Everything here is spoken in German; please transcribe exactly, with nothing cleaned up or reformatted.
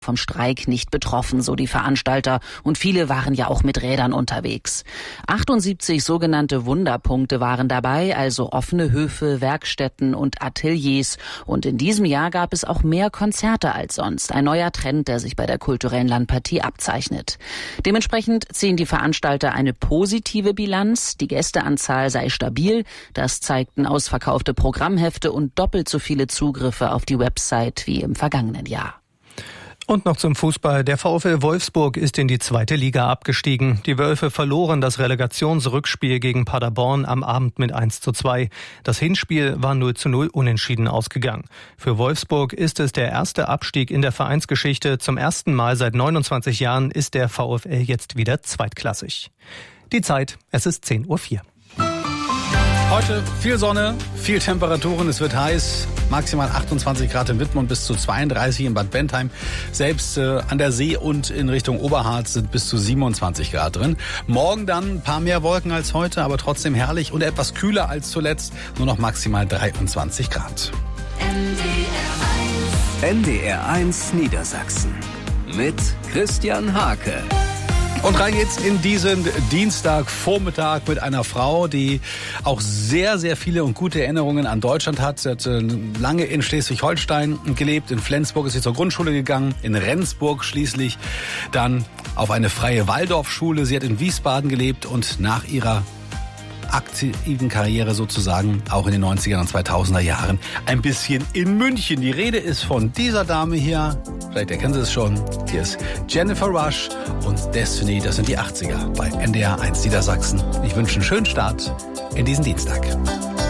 vom Streik nicht betroffen, so die Veranstalter. Und viele waren ja auch mit Rädern unterwegs. achtundsiebzig sogenannte Wunderpunkte waren dabei, also offene Höfe, Werkstätten und Ateliers. Und in diesem Jahr gab es auch mehr Konzerte als sonst. Ein neuer Trend, der sich bei der kulturellen Landpartie abzeichnet. Dementsprechend ziehen die Veranstalter eine positive Bilanz. Die Gästeanzahl sei stabil. Das zeigten ausverkaufte Programmhefte und doppelt so viele Zugriffe auf die Website wie im vergangenen Jahr. Und noch zum Fußball. Der VfL Wolfsburg ist in die zweite Liga abgestiegen. Die Wölfe verloren das Relegationsrückspiel gegen Paderborn am Abend mit eins zu zwei. Das Hinspiel war null zu null unentschieden ausgegangen. Für Wolfsburg ist es der erste Abstieg in der Vereinsgeschichte. Zum ersten Mal seit neunundzwanzig Jahren ist der VfL jetzt wieder zweitklassig. Die Zeit, es ist zehn Uhr vier. Heute viel Sonne, viel Temperaturen, es wird heiß, maximal achtundzwanzig Grad in Wittmund bis zu zweiunddreißig in Bad Bentheim. Selbst äh, an der See und in Richtung Oberharz sind bis zu siebenundzwanzig Grad drin. Morgen dann ein paar mehr Wolken als heute, aber trotzdem herrlich und etwas kühler als zuletzt, nur noch maximal dreiundzwanzig Grad. N D R eins Niedersachsen mit Christian Hake. Und rein geht's in diesen Dienstagvormittag mit einer Frau, die auch sehr, sehr viele und gute Erinnerungen an Deutschland hat. Sie hat lange in Schleswig-Holstein gelebt. In Flensburg ist sie zur Grundschule gegangen. In Rendsburg schließlich dann auf eine freie Waldorfschule. Sie hat in Wiesbaden gelebt und nach ihrer aktiven Karriere sozusagen auch in den neunzigern und zweitausender Jahren ein bisschen in München. Die Rede ist von dieser Dame hier, vielleicht erkennen Sie es schon, hier ist Jennifer Rush und Destiny, das sind die achtziger bei N D R eins Niedersachsen. Ich wünsche einen schönen Start in diesen Dienstag.